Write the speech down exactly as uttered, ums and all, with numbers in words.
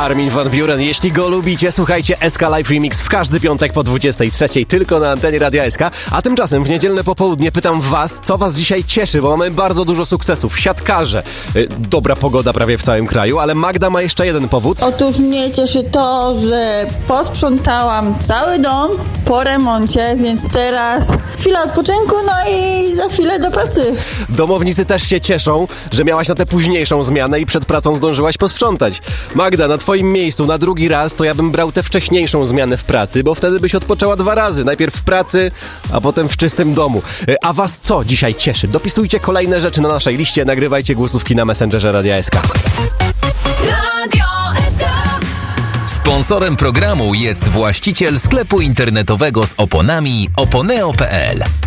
Armin van Buuren. Jeśli go lubicie, słuchajcie S K Live Remix w każdy piątek po dwudziestej trzeciej tylko na antenie Radia S K. A tymczasem w niedzielne popołudnie pytam was, co was dzisiaj cieszy, bo mamy bardzo dużo sukcesów. Siatkarze, y, dobra pogoda prawie w całym kraju, ale Magda ma jeszcze jeden powód. Otóż mnie cieszy to, że posprzątałam cały dom po remoncie, więc teraz chwila odpoczynku, no i za chwilę do pracy. Domownicy też się cieszą, że miałaś na tę późniejszą zmianę i przed pracą zdążyłaś posprzątać. Magda, na twoim miejscu na drugi raz to ja bym brał tę wcześniejszą zmianę w pracy, bo wtedy byś odpoczęła dwa razy. Najpierw w pracy, a potem w czystym domu. A was co dzisiaj cieszy? Dopisujcie kolejne rzeczy na naszej liście, nagrywajcie głosówki na Messengerze Radia S K. Radio S K. Sponsorem programu jest właściciel sklepu internetowego z oponami oponeo kropka p l.